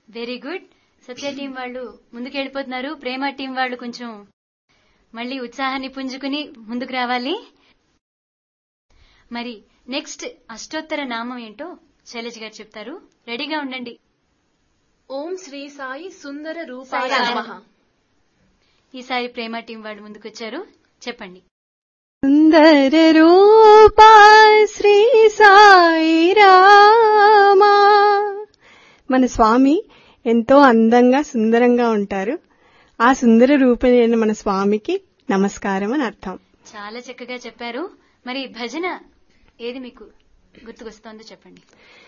Very good. సత్య team వాళ్ళు ముందుకెళ్ళిపోతున్నారు. ప్రేమ team వాళ్ళు కొంచెం మళ్ళీ ఉత్సాహాన్ని పుంజుకుని ముందుకు రావాలి. మరి నెక్స్ట్ అష్టోత్తర నామం ఏంటో శైలజ గారు చెప్తారు. రెడీగా ఉండండి. ఓం శ్రీ సాయి సుందర రూపాయ నమః. ఈసారి ప్రేమ టీం వాళ్ళు ముందుకొచ్చారు. చెప్పండి. సుందర రూపా శ్రీ సాయి రామా. మన స్వామి ఎంతో అందంగా సుందరంగా ఉంటారు. ఆ సుందర రూపమైన మన స్వామికి నమస్కారం అని అర్థం. చాలా చక్కగా చెప్పారు. మరి భజన ఏది మీకు గుర్తుకొస్తోందో చెప్పండి.